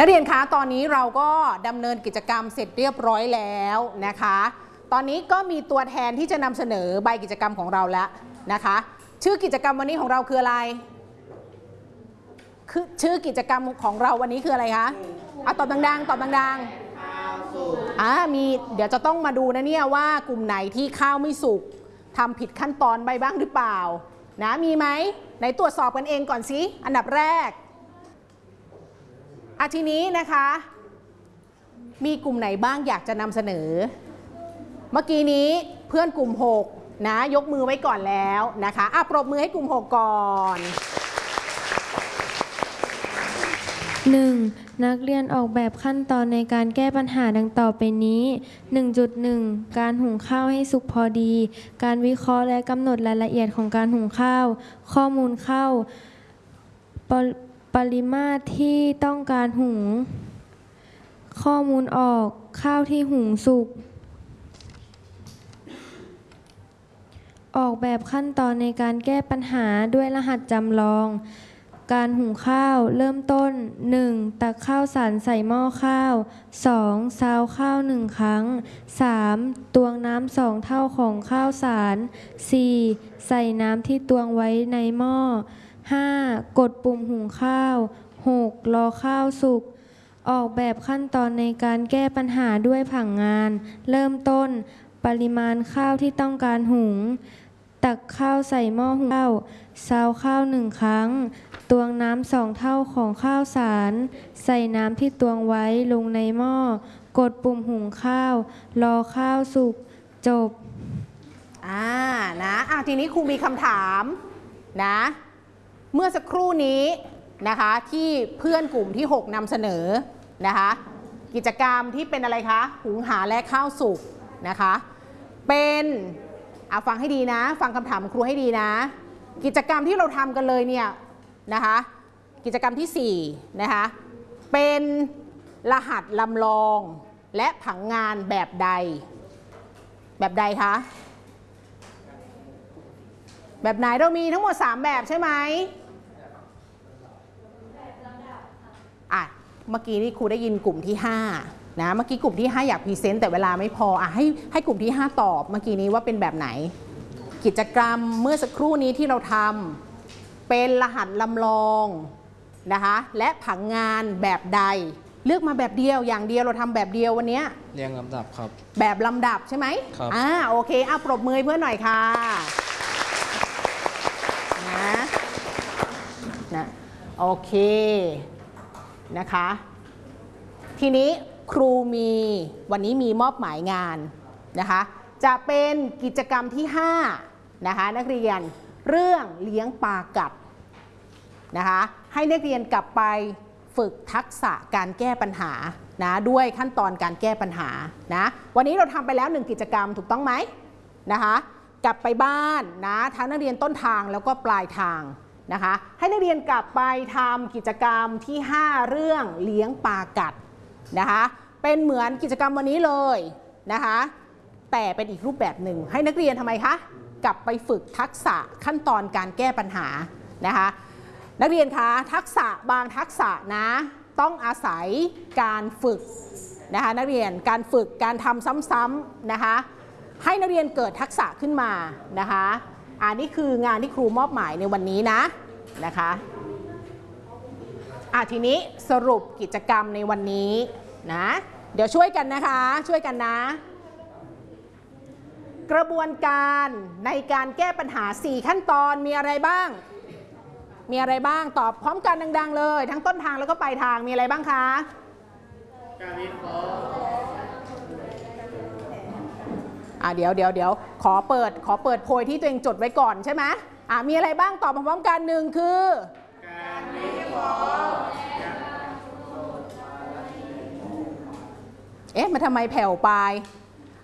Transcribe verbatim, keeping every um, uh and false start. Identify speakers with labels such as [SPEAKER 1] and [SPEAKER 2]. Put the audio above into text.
[SPEAKER 1] นักเรียนคะตอนนี้เราก็ดำเนินกิจกรรมเสร็จเรียบร้อยแล้วนะคะตอนนี้ก็มีตัวแทนที่จะนำเสนอใบกิจกรรมของเราแล้วนะคะชื่อกิจกรรมวันนี้ของเราคืออะไรคือชื่อกิจกรรมของเราวันนี้คืออะไรคะเอาตอบดังๆตอบดังๆอ่ามีเดี๋ยวจะต้องมาดูนะเนี่ยว่ากลุ่มไหนที่ข้าวไม่สุกทำผิดขั้นตอนไปบ้างหรือเปล่านะมีไหมไหนตรวจสอบกันเองก่อนสิอันดับแรกอาทีนี้นะคะมีกลุ่มไหนบ้างอยากจะนำเสนอเมื่อกี้นี้เพื่อนกลุ่มหกนะยกมือไว้ก่อนแล้วนะคะอ่ะปรบมือให้กลุ่มหกก่อน
[SPEAKER 2] หนึ่ง นักเรียนออกแบบขั้นตอนในการแก้ปัญหาดังต่อไปนี้ หนึ่งจุดหนึ่ง การหุงข้าวให้สุกพอดีการวิเคราะห์และกำหนดรายละเอียดของการหุงข้าวข้อมูลเข้าปปริมาตรที่ต้องการหุงข้อมูลออกข้าวที่หุงสุกออกแบบขั้นตอนในการแก้ปัญหาด้วยรหัสจำลองการหุงข้าวเริ่มต้น หนึ่ง ตักข้าวสารใส่หม้อข้าว สอง ซาวข้าวหนึ่งครั้ง สาม ตวงน้ำสองเท่าของข้าวสาร สี่ ใส่น้ำที่ตวงไว้ในหม้อ ห้า กดปุ่มหุงข้าว หก รอข้าวสุกออกแบบขั้นตอนในการแก้ปัญหาด้วยผังงานเริ่มต้นปริมาณข้าวที่ต้องการหุงตักข้าวใส่หม้อหุงข้าวซาวข้าวหนึ่งครั้งตวงน้ำสองเท่าของข้าวสารใส่น้ำที่ตวงไว้ลงในหม้อกดปุ่มหุงข้าวรอข้าวสุกจบ
[SPEAKER 1] อ่านะอ่ะทีนี้ครูมีคำถามนะเมื่อสักครู่นี้นะคะที่เพื่อนกลุ่มที่หกนำเสนอนะคะกิจกรรมที่เป็นอะไรคะหุงหาและข้าวสุกนะคะเป็นอ่ะฟังให้ดีนะฟังคำถามครูให้ดีนะกิจกรรมที่เราทำกันเลยเนี่ยนะคะกิจกรรมที่สี่นะคะเป็นรหัสลำลองและผังงานแบบใดแบบใดคะแบบไหนเรามีทั้งหมดสามแบบใช่ไหมอ่ะเมื่อกี้นี่ครูได้ยินกลุ่มที่ห้านะเมื่อกี้กลุ่มที่ห้าอยากพรีเซนต์แต่เวลาไม่พออ่ะให้ให้กลุ่มที่ห้าตอบเมื่อกี้นี้ว่าเป็นแบบไหนกิจกรรมเมื่อสักครู่นี้ที่เราทำเป็นรหัสลำลองนะคะและผังงานแบบใดเลือกมาแบบเดียวอย่างเดียวเราทำแบบเดียววันนี้
[SPEAKER 3] เรียงลำดับครับ
[SPEAKER 1] แบบลำดับใช่ไหม
[SPEAKER 3] ครับ
[SPEAKER 1] อ่าโอเคอ่ะปรบมือเพื่อนหน่อยค่ะนะนะโอเคนะคะทีนี้ครูมีวันนี้มีมอบหมายงานนะคะจะเป็นกิจกรรมที่ห้านะคะนักเรียนเรื่องเลี้ยงปลากัดนะคะให้นักเรียนกลับไปฝึกทักษะการแก้ปัญหานะด้วยขั้นตอนการแก้ปัญหานะวันนี้เราทำไปแล้วหนึ่งกิจกรรมถูกต้องไหมนะคะกลับไปบ้านนะทั้งนักเรียนต้นทางแล้วก็ปลายทางนะคะให้นักเรียนกลับไปทำกิจกรรมที่ห้าเรื่องเลี้ยงปลากัดนะคะเป็นเหมือนกิจกรรมวันนี้เลยนะคะแต่เป็นอีกรูปแบบหนึ่งให้นักเรียนทำไมคะกลับไปฝึกทักษะขั้นตอนการแก้ปัญหานะคะนักเรียนคะทักษะบางทักษะนะต้องอาศัยการฝึกนะคะนักเรียนการฝึกการทำซ้ำๆนะคะให้นักเรียนเกิดทักษะขึ้นมานะคะอันนี้คืองานที่ครูมอบหมายในวันนี้นะนะคะอ่ะทีนี้สรุปกิจกรรมในวันนี้นะเดี๋ยวช่วยกันนะคะช่วยกันนะกระบวนการในการแก้ปัญหาสี่ขั้นตอนมีอะไรบ้างมีอะไรบ้างตอบพร้อมกันดังๆเลยทั้งต้นทางแล้วก็ปลายทางมีอะไรบ้างคะการวิเคราะห์อ่ะเดี๋ยวเดี๋ยวเดี๋ยวขอเปิดขอเปิดโพยที่ตัวเองจดไว้ก่อนใช่ไหมอ่ะมีอะไรบ้างตอบพร้อมกันหนึ่งคือการวิเคราะห์เอ๊ะมาทำไมแผ่วไป